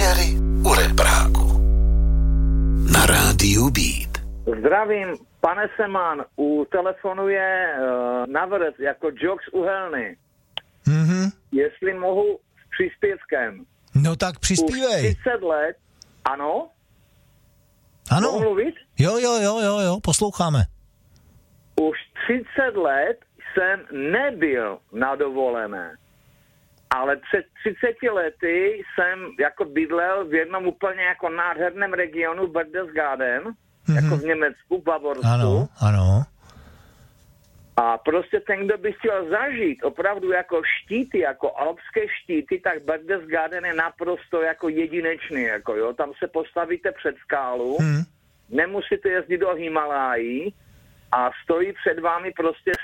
Večery u Repráku na rádiu Beat. Zdravím, pane Seman, u telefonu je Navrc jako Jokes Uhelný. Mhm. Jestli mohu s příspěvkem. No tak přispívej. Už 30 let, ano? Ano. Mohu mluvit? Jo, posloucháme. Už 30 let jsem nebyl na dovolené. Ale před 30 lety jsem jako bydlel v jednom úplně jako nádherném regionu Berchtesgaden, jako v Německu, v Bavorsku. Ano. A prostě ten, kdo by chtěl zažít opravdu jako štíty, jako alpské štíty, tak Berchtesgaden je naprosto jako jedinečný, jako jo. Tam se postavíte před skálu, nemusíte jezdit do Himalájí a stojí před vámi prostě